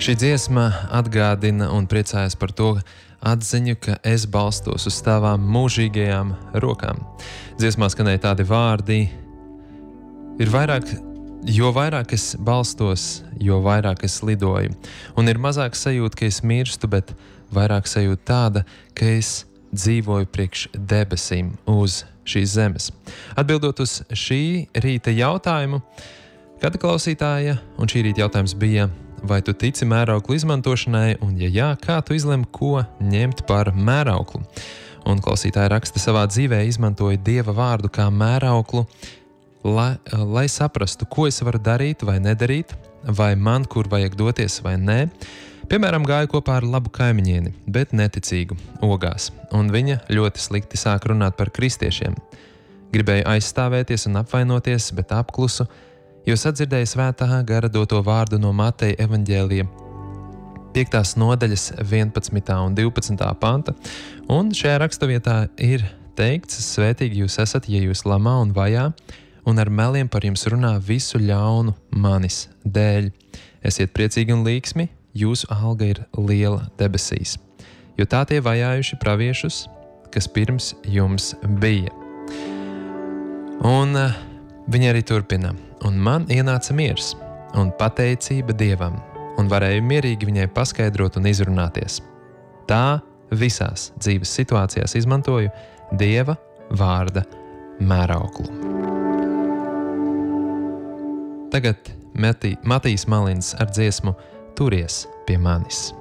Šī dziesma atgādina un priecājas par to atziņu, ka es balstos uz tavām mūžīgajām rokām. Dziesmā skanēja tādi vārdi: jo vairāk es balstos, jo vairāk es lidoju. Un ir mazāk sajūta, ka es mirstu, bet vairāk sajūta tāda, ka es dzīvoju priekš debesīm uz šīs zemes. Atbildot uz šī rīta jautājumu, kāda klausītāja, un šī rīta jautājums bija: vai tu tici mērauklu izmantošanai, un ja jā, kā tu izlem, ko ņemt par mērauklu? Un klausītāja raksta: savā dzīvē izmantoja Dieva vārdu kā mērauklu, lai saprastu, ko es varu darīt vai nedarīt, vai man kur vajag doties vai nē. Piemēram, gāju kopā ar labu kaimiņieni, bet neticīgu, Ogās, un viņa ļoti slikti sāk runāt par kristiešiem. Gribēju aizstāvēties un apvainoties, bet apklusu, jo sadzirdēju Svētā gara doto vārdu no Mateja evaņģēlija 5. nodaļas 11. un 12. panta, un šajā raksturvietā ir teikts: svētīgi jūs esat, ja jūs lamā un vajā, un ar meliem par jums runā visu ļaunu manis dēļ. Esiet priecīgi un līksmi, jūsu alga ir liela debesīs, jo tā tie vajājuši praviešus, kas pirms jums bija. Un viņa arī turpina: un man ienāca miers un pateicība Dievam, un varēju mierīgi viņai paskaidrot un izrunāties. Tā visās dzīves situācijās izmantoju Dieva vārda mērauklu. Tagad Matīs Malins ar dziesmu Turies pie manis.